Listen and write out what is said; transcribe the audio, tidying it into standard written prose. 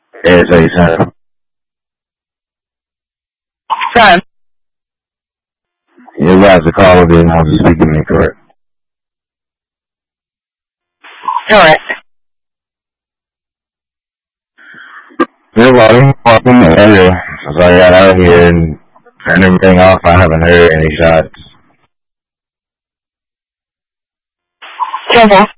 Yeah, so you said. Son. You guys to call with it and I was speaking to me, correct? Correct. Yeah, well, I'm walking the area. Since I got out here and turned everything off, I haven't heard any shots. Careful.